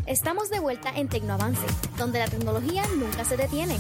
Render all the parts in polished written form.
Estamos de vuelta en Tecnoavance, donde la tecnología nunca se detiene.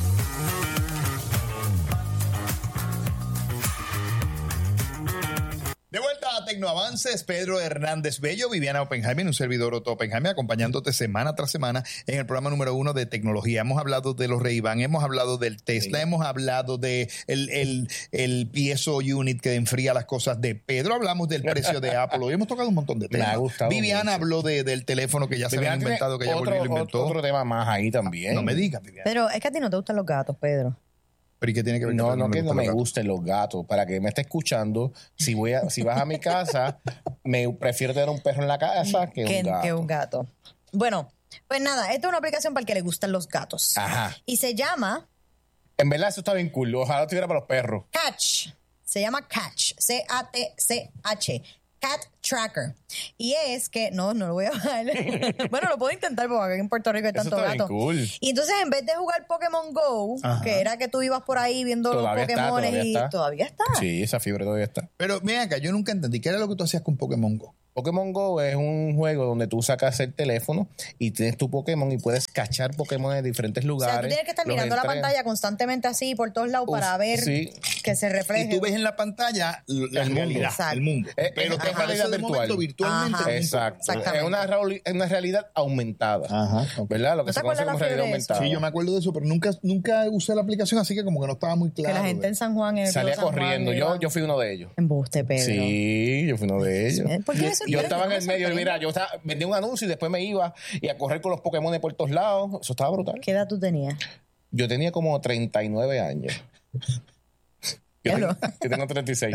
De vuelta a Tecnoavances, Pedro Hernández Bello, Viviana Oppenheimer, un servidor Otto Oppenheimer, acompañándote semana tras semana en el programa número 1 de tecnología. Hemos hablado de los Ray-Ban, hemos hablado del Tesla, hemos hablado de el PSO Unit que enfría las cosas de Pedro, hablamos del precio de Apple, hoy hemos tocado un montón de temas. Viviana habló del teléfono que ya se había inventado, que ya volvió y lo inventó. Otro tema más ahí también. No me digas, Viviana. Pero es que a ti no te gustan los gatos, Pedro. ¿Pero y qué tiene que ver? No que no me gusten los gatos. Para que me esté escuchando, si vas a mi casa, me prefiero tener un perro en la casa que un gato. Bueno, pues nada, esta es una aplicación para el que le gustan los gatos. Ajá. Y se llama... En verdad, eso está bien cool. Ojalá estuviera para los perros. Catch. Se llama Catch. C-A-T-C-H. Cat Tracker. Y es que, no lo voy a bajar. Bueno, lo puedo intentar porque aquí en Puerto Rico hay tanto gato. Cool. Y entonces en vez de jugar Pokémon Go, que era que tú ibas por ahí viendo los Pokémon todavía está. Sí, esa fiebre todavía está. Pero mira acá, yo nunca entendí. ¿Qué era lo que tú hacías con Pokémon Go? Pokémon Go es un juego donde tú sacas el teléfono y tienes tu Pokémon y puedes cachar Pokémon de diferentes lugares. O sea, tú tienes que estar mirando la pantalla constantemente así por todos lados para ver que se refleje. Y tú ves en la pantalla la realidad, el mundo. Pero te aparece de momento virtualmente. Exacto. Es una realidad aumentada. Ajá. ¿Verdad? Lo que se conoce como realidad aumentada. Sí, yo me acuerdo de eso, pero nunca usé la aplicación, así que como que no estaba muy claro. Que la gente en San Juan... salía corriendo. Yo fui uno de ellos. Embuste, Pedro. Sí, yo fui uno de ellos. ¿Por qué eso? Yo estaba en el medio, mira, yo vendía un anuncio y después me iba y a correr con los Pokémon por todos lados. Eso estaba brutal. ¿Qué edad tú tenías? Yo tenía como 39 años. Yo tengo 36.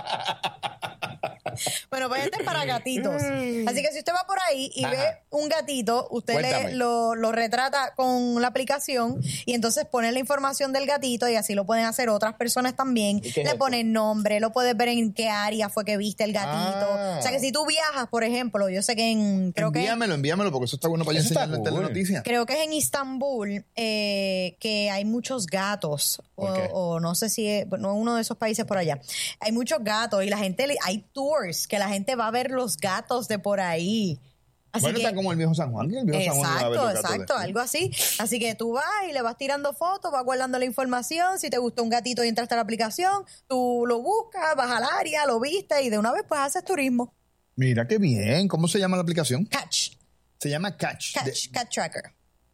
Bueno, pues este es para gatitos. Así que si usted va por ahí y ve un gatito, usted lo retrata con la aplicación y entonces pone la información del gatito y así lo pueden hacer otras personas también. Le ponen nombre, lo puedes ver en qué área fue que viste el gatito. O sea que si tú viajas, por ejemplo, yo sé que envíamelo porque eso está bueno para yo enseñarle en Telenoticias. Creo que es en Istambul que hay muchos gatos o no sé si es uno de esos países por allá. Hay muchos gatos y la gente, hay tours que la gente va a ver los gatos de por ahí. Así bueno, está como el viejo San Juan. Exacto, algo así. Así que tú vas y le vas tirando fotos, vas guardando la información. Si te gustó un gatito y entraste a la aplicación, tú lo buscas, vas al área, lo viste y de una vez pues haces turismo. Mira qué bien. ¿Cómo se llama la aplicación? Catch. Se llama Catch. Cat Tracker.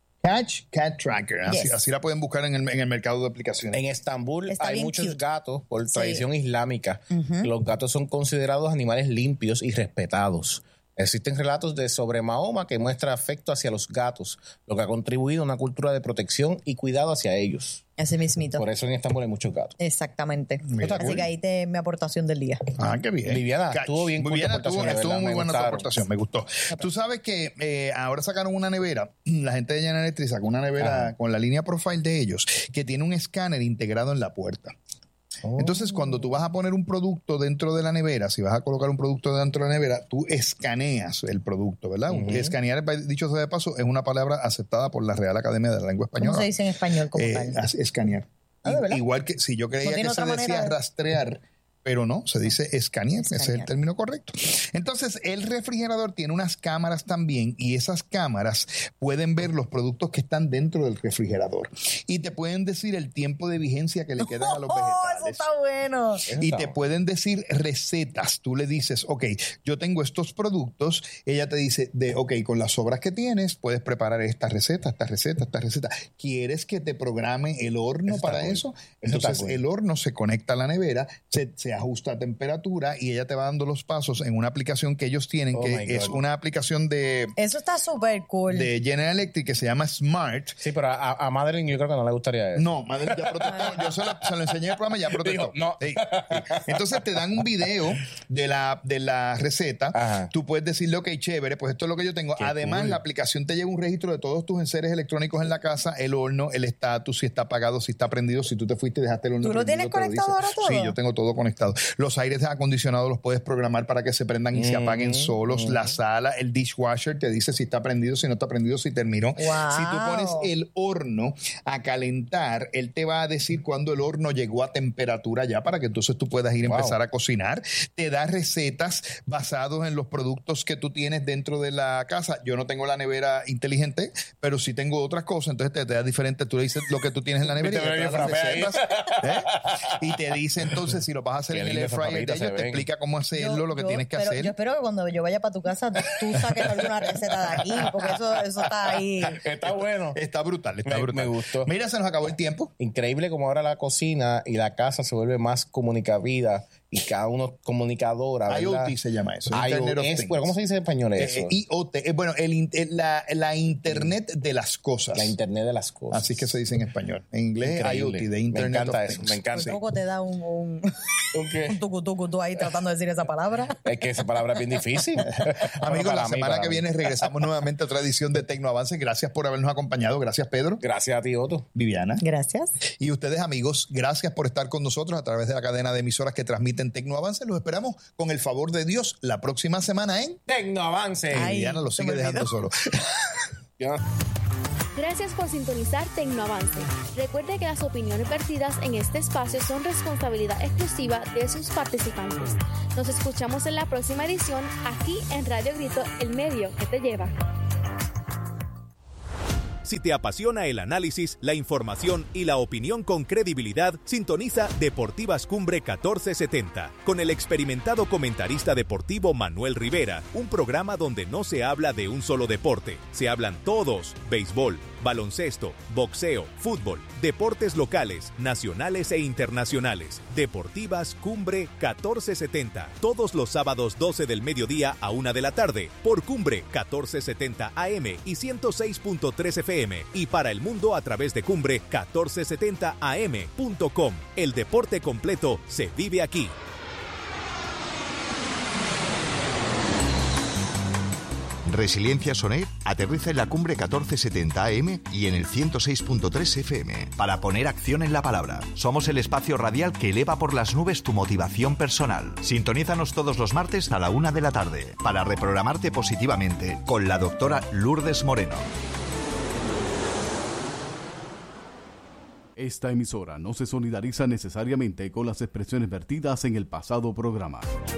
Cat Tracker. Así la pueden buscar en el mercado de aplicaciones. En Estambul hay muchos gatos por tradición islámica. Los gatos son considerados animales limpios y respetados. Existen relatos sobre Mahoma que muestra afecto hacia los gatos, lo que ha contribuido a una cultura de protección y cuidado hacia ellos. Ese mismito. Por eso en Estambul hay muchos gatos. Exactamente. Así que ahí mi aportación del día. Qué bien. Viviana, estuvo bien. Estuvo muy buena tu aportación, me gustó. Tú sabes que ahora sacaron una nevera, la gente de General Electric sacó una nevera con la línea profile de ellos, que tiene un escáner integrado en la puerta. Entonces, cuando tú vas a poner un producto dentro de la nevera, si vas a colocar un producto dentro de la nevera, tú escaneas el producto, ¿verdad? Escanear, dicho sea de paso, es una palabra aceptada por la Real Academia de la Lengua Española. ¿Cómo se dice en español como tal? Escanear. Igual que si yo creía que se decía rastrear, pero no, se dice escanear, ese es el término correcto. Entonces, el refrigerador tiene unas cámaras también y esas cámaras pueden ver los productos que están dentro del refrigerador y te pueden decir el tiempo de vigencia que le quedan a los vegetales. Eso está bueno. Y te pueden decir recetas. Tú le dices, ok, yo tengo estos productos. Ella te dice, con las sobras que tienes, puedes preparar esta receta. ¿Quieres que te programe el horno para eso? Entonces, el horno se conecta a la nevera, se ajusta a temperatura y ella te va dando los pasos en una aplicación que ellos tienen, que es una aplicación de... Eso está súper cool. De General Electric que se llama Smart. Sí, pero a Madeline yo creo que no le gustaría eso. No, Madeline ya protestó. Yo se lo enseñé en el programa y ya protestó. No. Sí. Entonces te dan un video de la receta. Ajá. Tú puedes decirle, ok, chévere, pues esto es lo que yo tengo. Además, la aplicación te lleva un registro de todos tus enseres electrónicos en la casa, el horno, el estatus, si está apagado, si está prendido, si tú te fuiste y dejaste el horno prendido. ¿Tú lo tienes conectado ahora todo? Sí, yo tengo todo conectado. conectado. Los aires acondicionados los puedes programar para que se prendan y se apaguen solos. La sala, el dishwasher te dice si está prendido, si no está prendido, si terminó. Wow. Si tú pones el horno a calentar, él te va a decir cuando el horno llegó a temperatura ya para que entonces tú puedas ir a empezar a cocinar. Te da recetas basados en los productos que tú tienes dentro de la casa. Yo no tengo la nevera inteligente, pero sí tengo otras cosas. Entonces te da diferente. Tú le dices lo que tú tienes en la nevera y te da las recetas, y te dice entonces si lo vas a hacer en el air fryer de ellos, te explica cómo hacerlo, lo que tienes que hacer. Yo espero que cuando yo vaya para tu casa tú saques alguna receta de aquí, porque eso está ahí. Está bueno. Está brutal, Me gustó. Mira, se nos acabó el tiempo. Increíble como ahora la cocina y la casa se vuelve más comunicavida y cada uno comunicadora, ¿verdad? IoT se llama eso. ¿Cómo se dice en español eso? IoT. Bueno, la Internet de las cosas. La Internet de las cosas. Así que se dice en español. En inglés, Increíble. IoT, de Internet. Me encanta eso. Me encanta. Por poco te da un ¿qué? tucu tú ahí tratando de decir esa palabra. Es que esa palabra es bien difícil. Amigos, la semana que viene regresamos nuevamente a otra edición de Tecnoavance. Gracias por habernos acompañado. Gracias, Pedro. Gracias a ti, Otto. Viviana. Gracias. Y ustedes, amigos, gracias por estar con nosotros a través de la cadena de emisoras que transmiten Tecnoavance. Los esperamos con el favor de Dios la próxima semana en Tecnoavance. Viviana lo sigue dejando solo. Gracias por sintonizar Tecnoavance. Recuerde que las opiniones vertidas en este espacio son responsabilidad exclusiva de sus participantes. Nos escuchamos en la próxima edición aquí en Radio Grito, el medio que te lleva. Si te apasiona el análisis, la información y la opinión con credibilidad, sintoniza Deportivas Cumbre 1470 con el experimentado comentarista deportivo Manuel Rivera, un programa donde no se habla de un solo deporte, se hablan todos: béisbol, baloncesto, boxeo, fútbol, deportes locales, nacionales e internacionales. Deportivas Cumbre 1470, todos los sábados 12 del mediodía a 1 de la tarde, por Cumbre 1470 AM y 106.3 FM, y para el mundo a través de Cumbre1470am.com. El deporte completo se vive aquí. Resiliencia Soner aterriza en la Cumbre 1470 AM y en el 106.3 FM para poner acción en la palabra. Somos el espacio radial que eleva por las nubes tu motivación personal. Sintonízanos todos los martes a la 1 de la tarde para reprogramarte positivamente con la doctora Lourdes Moreno. Esta emisora no se solidariza necesariamente con las expresiones vertidas en el pasado programa.